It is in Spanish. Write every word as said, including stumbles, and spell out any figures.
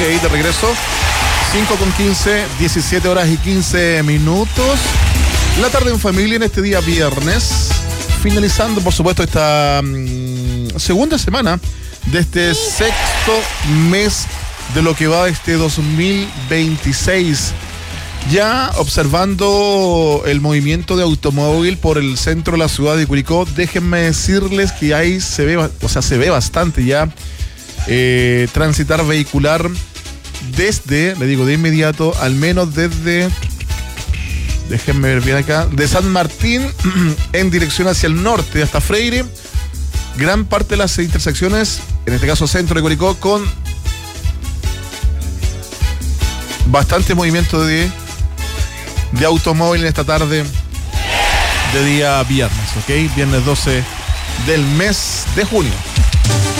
de regreso. cinco con quince, diecisiete horas y quince minutos. La tarde en familia en este día viernes. Finalizando, por supuesto, esta mmm, segunda semana de este sexto mes de lo que va de este dos mil veintiséis. Ya observando el movimiento de automóvil por el centro de la ciudad de Curicó, déjenme decirles que ahí se ve, o sea, se ve bastante ya eh, transitar vehicular desde, le digo de inmediato, al menos desde, déjenme ver bien acá, de San Martín en dirección hacia el norte hasta Freire. Gran parte de las intersecciones, en este caso centro de Curicó, con bastante movimiento de de automóvil en esta tarde de día viernes, ¿ok? Viernes doce del mes de junio.